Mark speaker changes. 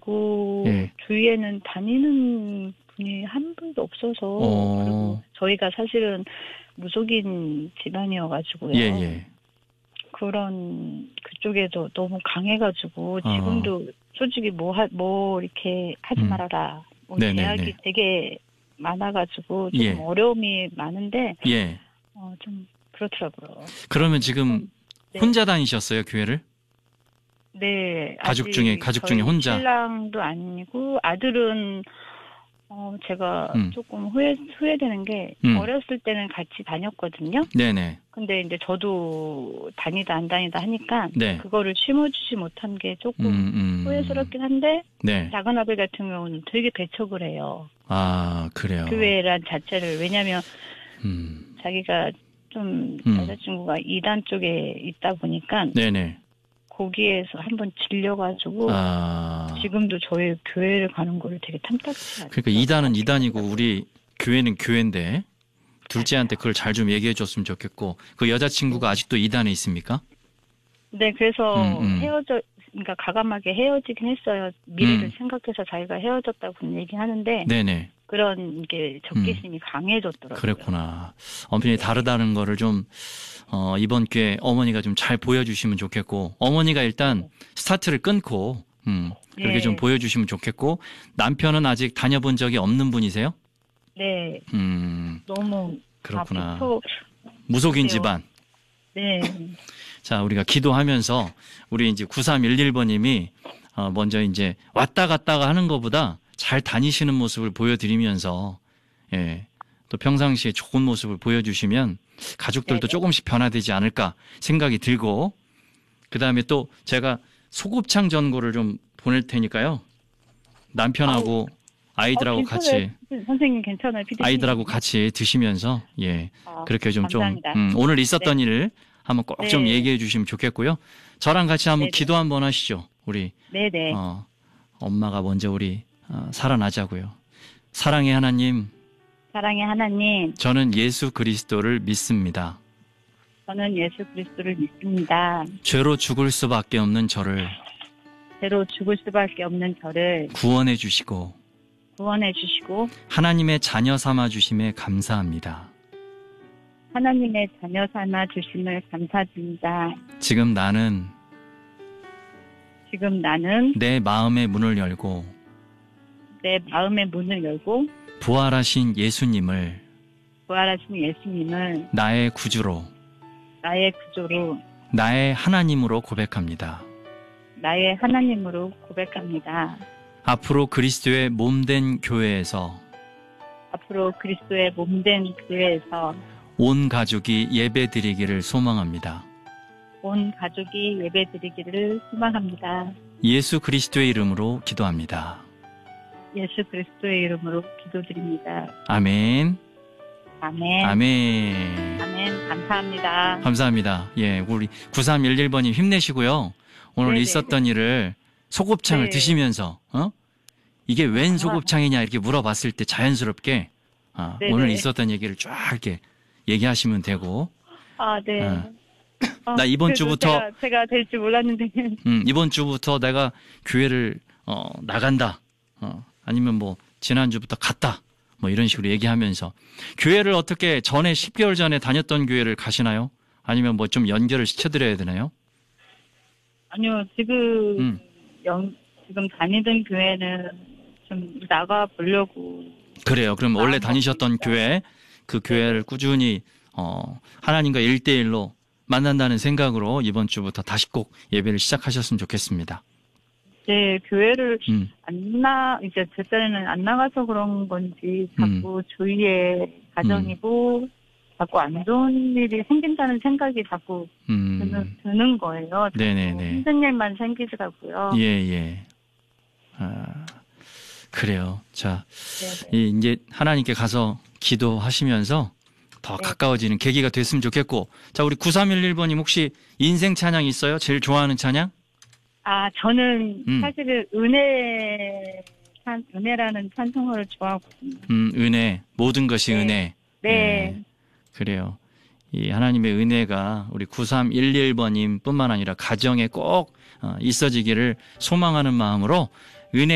Speaker 1: 그리고
Speaker 2: 예.
Speaker 1: 주위에는 다니는 분이 한 분도 없어서 그리고 저희가 사실은 무속인 집안이어가지고요.
Speaker 2: 예.
Speaker 1: 그런 그쪽에도 너무 강해가지고 지금도 솔직히 뭐 이렇게 하지 말아라. 뭐 제약이 되게 많아가지고 조금
Speaker 2: 예.
Speaker 1: 어려움이 많은데
Speaker 2: 예.
Speaker 1: 좀 그렇더라고요.
Speaker 2: 그러면 지금
Speaker 1: 네.
Speaker 2: 혼자 다니셨어요, 교회를?
Speaker 1: 네.
Speaker 2: 가족 중에 혼자?
Speaker 1: 신랑도 아니고 아들은 제가 조금 후회되는 게 어렸을 때는 같이 다녔거든요.
Speaker 2: 네네.
Speaker 1: 근데 이제 저도 다니다 안 다니다 하니까
Speaker 2: 네.
Speaker 1: 그거를 심어주지 못한 게 조금 후회스럽긴 한데
Speaker 2: 네.
Speaker 1: 작은 아들 같은 경우는 되게 배척을 해요.
Speaker 2: 아, 그래요.
Speaker 1: 교회란 자체를. 왜냐하면 자기가 좀 여자친구가 이단 쪽에 있다 보니까
Speaker 2: 네네.
Speaker 1: 거기에서 한번 질려가지고 지금도 저희 교회를 가는 거를 되게 탐탁치 않아요.
Speaker 2: 그러니까 이단은 이단이고 우리 교회는 교회인데 둘째한테 그걸 잘 좀 얘기해 줬으면 좋겠고 그 여자친구가 아직도 이단에 있습니까?
Speaker 1: 네, 그래서 그러니까 가감하게 헤어지긴 했어요. 미래를 생각해서 자기가 헤어졌다고 얘기는 하는데
Speaker 2: 네네.
Speaker 1: 그런 게 적개심이 강해졌더라고요.
Speaker 2: 그랬구나. 엄연히 다르다는 거를 좀 이번 기회에 어머니가 좀 잘 보여주시면 좋겠고 어머니가 일단 스타트를 끊고 그렇게 좀 보여주시면 좋겠고 남편은 아직 다녀본 적이 없는 분이세요?
Speaker 1: 네. 너무
Speaker 2: 그렇구나. 무속인 집안.
Speaker 1: 네.
Speaker 2: 자, 우리가 기도하면서 우리 이제 9311번님이 먼저 이제 왔다 갔다가 하는 것보다 잘 다니시는 모습을 보여드리면서 또 평상시에 좋은 모습을 보여주시면 가족들도 조금씩 변화되지 않을까 생각이 들고 그다음에 또 제가 소곱창 전골을 좀 보낼 테니까요. 남편하고 아이들하고 같이
Speaker 1: 선생님 괜찮아요. 피디님.
Speaker 2: 아이들하고 같이 드시면서 그렇게 좀 오늘 있었던 일을 한번 꼭 좀 얘기해 주시면 좋겠고요. 저랑 같이 한번 기도 한번 하시죠. 우리
Speaker 1: 네네.
Speaker 2: 엄마가 먼저 우리 살아나자고요. 사랑의 하나님.
Speaker 1: 사랑의 하나님.
Speaker 2: 저는 예수 그리스도를 믿습니다.
Speaker 1: 저는 예수 그리스도를 믿습니다.
Speaker 2: 죄로 죽을 수밖에 없는 저를 구원해 주시고 하나님의 자녀 삼아 주심에 감사합니다.
Speaker 1: 하나님의 자녀 삼아 주심을 감사드립니다.
Speaker 2: 지금 나는 내 마음의 문을 열고 부활하신 예수님을 나의 구주로 나의 하나님으로 고백합니다. 앞으로 그리스도의 몸된 교회에서 온 가족이 예배드리기를 소망합니다. 예수 그리스도의 이름으로 기도합니다.
Speaker 1: 예수 그리스도의 이름으로 기도드립니다.
Speaker 2: 아멘.
Speaker 1: 아멘.
Speaker 2: 아멘.
Speaker 1: 아멘. 감사합니다.
Speaker 2: 감사합니다. 예, 우리 9311번님 힘내시고요. 오늘
Speaker 1: 네네.
Speaker 2: 있었던 일을 소곱창을 드시면서 이게 웬 소곱창이냐 이렇게 물어봤을 때 자연스럽게 오늘 있었던 얘기를 쫙 이렇게 얘기하시면 되고.
Speaker 1: 네.
Speaker 2: 나 이번 주부터
Speaker 1: 제가 될 줄 몰랐는데.
Speaker 2: 이번 주부터 내가 교회를 나간다. 아니면 뭐 지난주부터 갔다. 뭐 이런 식으로 얘기하면서 교회를 어떻게 전에 10개월 전에 다녔던 교회를 가시나요? 아니면 뭐 좀 연결을 시켜드려야 되나요?
Speaker 1: 아니요, 지금 다니던 교회는 좀 나가 보려고.
Speaker 2: 그래요. 그럼 원래 다니셨던 교회, 그 교회를 꾸준히 하나님과 1대1로 만난다는 생각으로 이번 주부터 다시 꼭 예배를 시작하셨으면 좋겠습니다.
Speaker 1: 네, 교회를 이제 제 딴에는 안 나가서 그런 건지 자꾸 주위에 가정이고 자꾸 안 좋은 일이 생긴다는 생각이 자꾸 드는 거예요.
Speaker 2: 네네네.
Speaker 1: 힘든 일만 생기더라고요.
Speaker 2: 예. 그래요. 자, 이제 하나님께 가서 기도하시면서 더 가까워지는 계기가 됐으면 좋겠고. 자, 우리 9311번님 혹시 인생 찬양 있어요? 제일 좋아하는 찬양?
Speaker 1: 저는 사실은 은혜라는 찬송을 좋아하거든요.
Speaker 2: 은혜. 모든 것이 은혜.
Speaker 1: 네.
Speaker 2: 그래요. 이 하나님의 은혜가 우리 9311번님 뿐만 아니라 가정에 꼭 있어지기를 소망하는 마음으로 은혜